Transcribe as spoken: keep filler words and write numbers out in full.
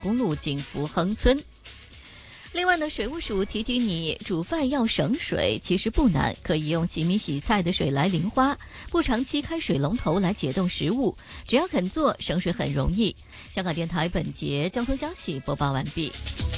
公路景福亨村。另外呢，水务署提提你，煮饭要省水，其实不难，可以用洗米洗菜的水来淋花，不长期开水龙头来解冻食物，只要肯做，省水很容易。香港电台本节交通消息播报完毕。